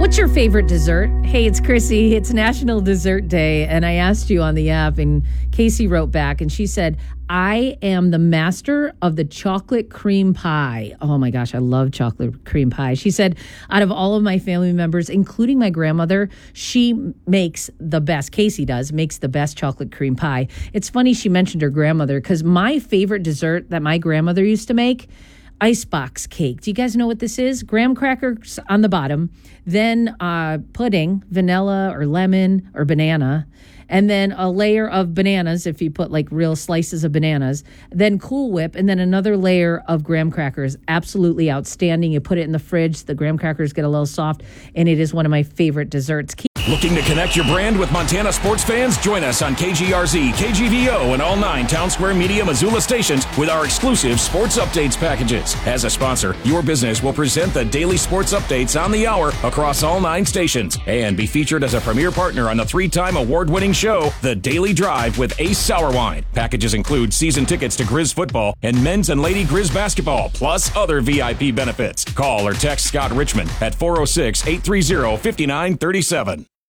What's your favorite dessert? Hey, it's Chrissy. It's National Dessert Day, and I asked you on the app, and Casey wrote back, and she said, I am the master of the chocolate cream pie. Oh my gosh, I love chocolate cream pie. She said, out of all of my family members, including my grandmother, she makes the best. Casey does, makes the best chocolate cream pie. It's funny she mentioned her grandmother, because my favorite dessert that my grandmother used to make, icebox cake. Do you guys know what this is? Graham crackers on the bottom, then pudding, vanilla or lemon or banana, and then a layer of bananas if you put like real slices of bananas, then Cool Whip, and then another layer of graham crackers. Absolutely outstanding. You put it in the fridge, the graham crackers get a little soft, and it is one of my favorite desserts. Looking to connect your brand with Montana sports fans? Join us on KGRZ, KGVO, and all 9 Town Square Media Missoula stations with our exclusive sports updates packages. As a sponsor, your business will present the daily sports updates on the hour across all 9 stations and be featured as a premier partner on the 3-time award-winning show, The Daily Drive with Ace Sour Wine. Packages include season tickets to Grizz football and men's and lady Grizz basketball, plus other VIP benefits. Call or text Scott Richmond at 406-830-5937.